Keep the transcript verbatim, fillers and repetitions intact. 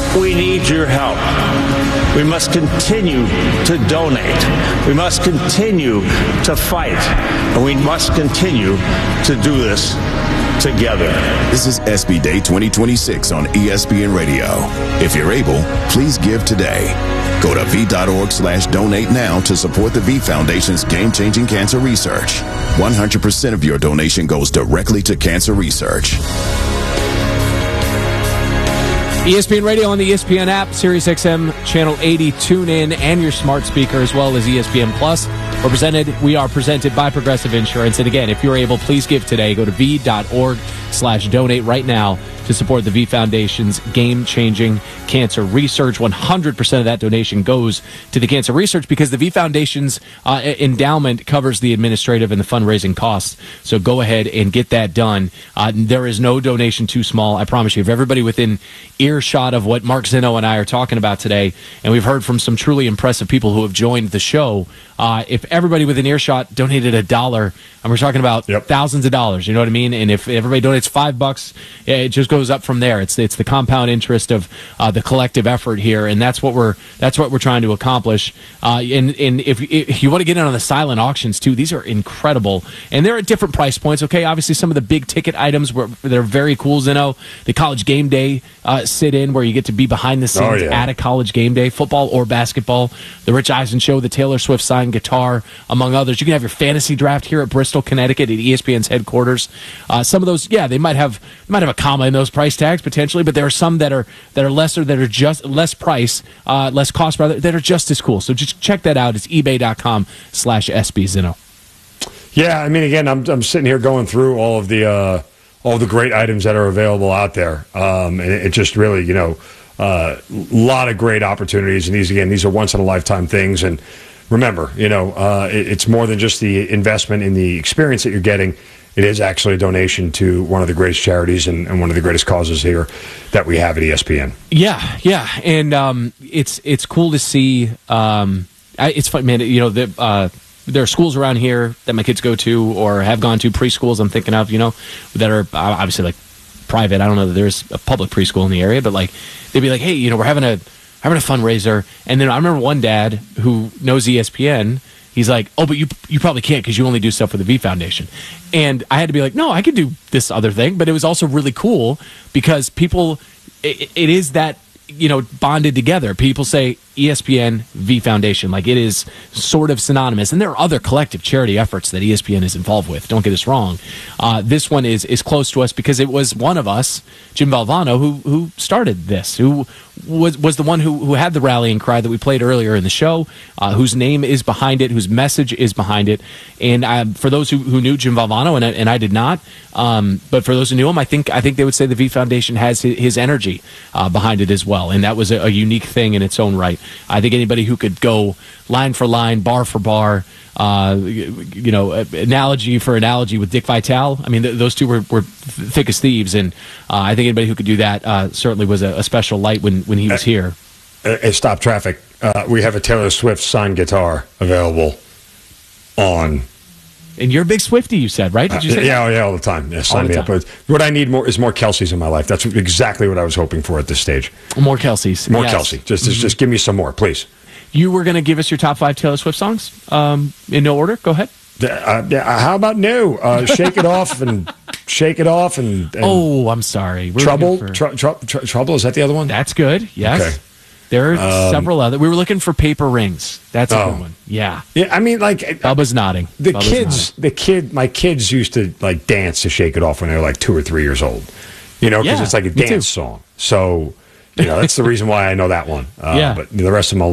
We need your help. We must continue to donate. We must continue to fight. And we must continue to do this together. This is S B Day twenty twenty-six on E S P N Radio. If you're able, please give today. Go to V.org slash donate now to support the V Foundation's game-changing cancer research. one hundred percent of your donation goes directly to cancer research. E S P N Radio on the E S P N app, Sirius X M, Channel eighty, tune in, and your smart speaker, as well as E S P N Plus. We're presented, we are presented by Progressive Insurance. And again, if you're able, please give today. Go to V.org slash donate right now to support the V Foundation's game-changing cancer research. one hundred percent of that donation goes to the cancer research because the V Foundation's uh, endowment covers the administrative and the fundraising costs. So go ahead and get that done. Uh, there is no donation too small. I promise you, if everybody within earshot of what Mark Zinno and I are talking about today, and we've heard from some truly impressive people who have joined the show, uh, if everybody within earshot donated a dollar, and we're talking about yep. thousands of dollars, you know what I mean? And if everybody donates five bucks, it just goes up from there. It's it's the compound interest of uh, the collective effort here, and that's what we're that's what we're trying to accomplish. Uh, and and if, if you want to get in on the silent auctions too, these are incredible, and they're at different price points. Okay, obviously some of the big ticket items were they're very cool. Zinno, the college game day uh, sit in where you get to be behind the scenes oh, yeah. at a college game day, football or basketball. The Rich Eisen show, the Taylor Swift signed guitar, among others. You can have your fantasy draft here at Bristol, Connecticut, at E S P N's headquarters. Uh, some of those, yeah, they might have might have a comma in those price tags potentially, but there are some that are that are lesser, that are just less price, uh, less cost rather, that are just as cool. So just check that out. It's ebay.com slash SB Zinno. Yeah, I mean, again, I'm I'm sitting here going through all of the uh, all the great items that are available out there, um, and it, it just really, you know, a uh, lot of great opportunities. And these again, these are once in a lifetime things. And remember, you know, uh, it, it's more than just the investment in the experience that you're getting. It is actually a donation to one of the greatest charities and, and one of the greatest causes here that we have at E S P N. Yeah, yeah, and um, it's it's cool to see. Um, I, it's fun, man. You know, the, uh, there are schools around here that my kids go to or have gone to, preschools I'm thinking of, you know, that are obviously like private. I don't know that there's a public preschool in the area, but like they'd be like, hey, you know, we're having a having a fundraiser, and then I remember one dad who knows E S P N. He's like, oh, but you you probably can't because you only do stuff for the V Foundation. And I had to be like, no, I could do this other thing. But it was also really cool because people, it, it is that, you know, bonded together. People say E S P N, V Foundation. Like, it is sort of synonymous. And there are other collective charity efforts that E S P N is involved with. Don't get us wrong. Uh, this one is is close to us because it was one of us, Jim Valvano, who who started this, who was was the one who, who had the rallying cry that we played earlier in the show, uh, whose name is behind it, whose message is behind it. And uh, for those who, who knew Jim Valvano, and I, and I did not, um, but for those who knew him, I think I think they would say the V Foundation has his, his energy uh, behind it as well. And that was a, a unique thing in its own right. I think anybody who could go line for line, bar for bar, uh, you know, analogy for analogy with Dick Vitale. I mean, th- those two were, were thick as thieves, and uh, I think anybody who could do that uh, certainly was a, a special light when, when he was here. Uh, uh, stop traffic. Uh, we have a Taylor Swift signed guitar available on. And you're a big Swiftie, you said, right? Did you say uh, yeah, that? yeah, all the time. Yeah, sign the me time. up. But what I need more is more Kelce's in my life. That's exactly what I was hoping for at this stage. More Kelce's. More yes. Kelsey. Just, mm-hmm. just give me some more, please. You were going to give us your top five Taylor Swift songs um, in no order. Go ahead. Uh, yeah, how about no? Uh, shake it off and shake it off and. and oh, I'm sorry. We're trouble. for... Tr- tr- tr- trouble. Is that the other one? That's good. Yes. Okay. There are um, several other. We were looking for Paper Rings. That's a oh. good one. Yeah. Yeah. I mean, like Bubba's nodding. The Bubba's kids, nodding. the kid, my kids used to like dance to "Shake It Off" when they were like two or three years old. You know, because yeah, it's like a dance song. So, you know, that's the reason why I know that one. Uh, yeah. But the rest of them.